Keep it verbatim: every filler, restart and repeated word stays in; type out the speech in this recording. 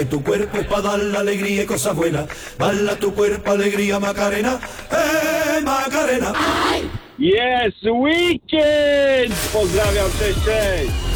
Tu cuerpo es para dar la alegría y cosas buenas. Bala tu cuerpo, alegría, Macarena. ¡Eh, Macarena! Yes, weekend! Pozdrawiam, cześć, cześć!